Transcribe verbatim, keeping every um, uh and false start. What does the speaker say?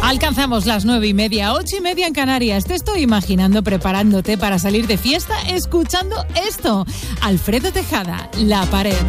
Alcanzamos las nueve y media, ocho y media en Canarias. Te estoy imaginando preparándote para salir de fiesta escuchando esto. Alfredo Tejada, La Pared.